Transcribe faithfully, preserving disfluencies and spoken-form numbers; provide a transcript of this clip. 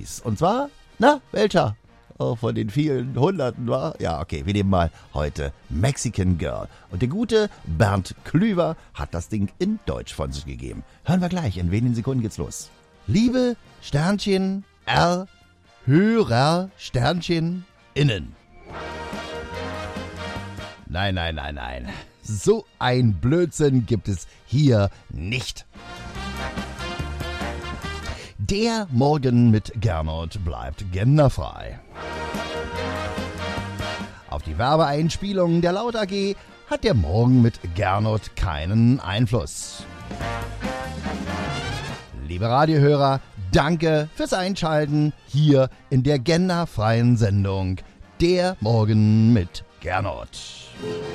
hieß. Und zwar, na, welcher? Oh, von den vielen Hunderten, war? Ja, okay, wir nehmen mal heute Mexican Girl. Und der gute Bernd Klüver hat das Ding in Deutsch von sich gegeben. Hören wir gleich, in wenigen Sekunden geht's los. Liebe Sternchen R, Hörer Sternchen innen. Nein, nein, nein, nein. So ein Blödsinn gibt es hier nicht. Der Morgen mit Gernot bleibt genderfrei. Auf die Werbeeinspielung der Laut A G hat der Morgen mit Gernot keinen Einfluss. Liebe Radiohörer, danke fürs Einschalten hier in der genderfreien Sendung Der Morgen mit Gernot.